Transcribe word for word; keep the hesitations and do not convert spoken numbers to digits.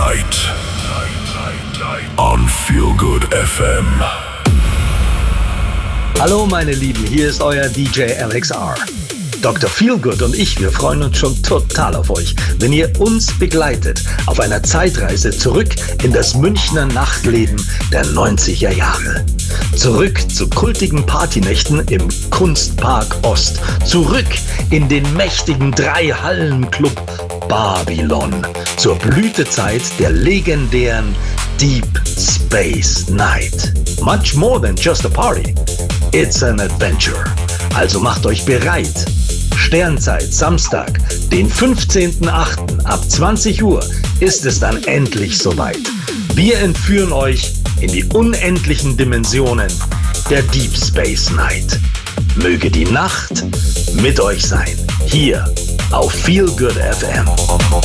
Night on Feel Good F M. Hallo meine Lieben, hier ist euer D J L X R. Doktor Feelgood und ich, wir freuen uns schon total auf euch, wenn ihr uns begleitet auf einer Zeitreise zurück in das Münchner Nachtleben der neunziger Jahre. Zurück zu kultigen Partynächten im Kunstpark Ost. Zurück in den mächtigen Drei-Hallen-Club Babylon. Zur Blütezeit der legendären Deep Space Night. Much more than just a party. It's an adventure. Also macht euch bereit. Sternzeit, Samstag, den fünfzehnten achten ab zwanzig Uhr ist es dann endlich soweit. Wir entführen euch in die unendlichen Dimensionen der Deep Space Night. Möge die Nacht mit euch sein. Hier auf Feel Good F M.